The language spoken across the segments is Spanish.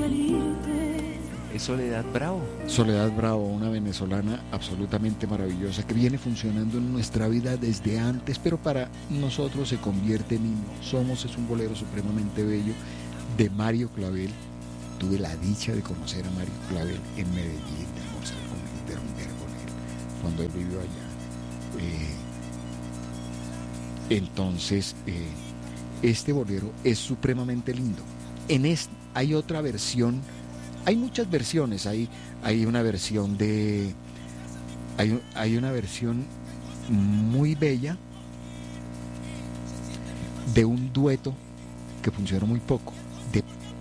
Es Soledad Bravo. Soledad Bravo, una venezolana absolutamente maravillosa que viene funcionando en nuestra vida desde antes, pero para nosotros se convierte en himno. Somos es un bolero supremamente bello de Mario Clavel. Tuve la dicha de conocer a Mario Clavel en Medellín, de almorzar con él, de romper con él, cuando él vivió allá. Entonces, este bolero es supremamente lindo. Hay otra versión, hay muchas versiones, hay una versión hay una versión muy bella de un dueto que funcionó muy poco, de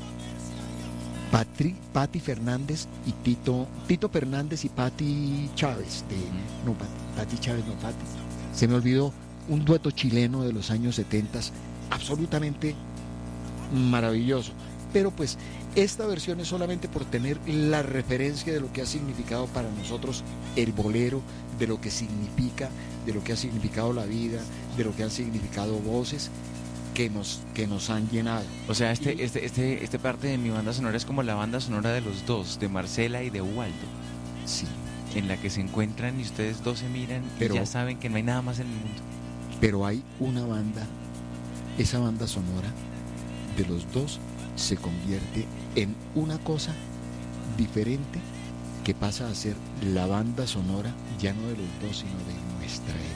Patti Fernández y Tito Fernández y Patti Chávez, Patti Chávez, se me olvidó, un dueto chileno de los años 70, absolutamente maravilloso. Pero pues esta versión es solamente por tener la referencia de lo que ha significado para nosotros el bolero, de lo que significa, de lo que ha significado la vida, de lo que han significado voces que nos han llenado. O sea, este parte de mi banda sonora es como la banda sonora de los dos, de Marcela y de Waldo. Sí. En la que se encuentran y ustedes dos se miran y ya saben que no hay nada más en el mundo. Pero hay una banda, esa banda sonora de los dos se convierte en una cosa diferente que pasa a ser la banda sonora ya no de los dos, sino de nuestra época.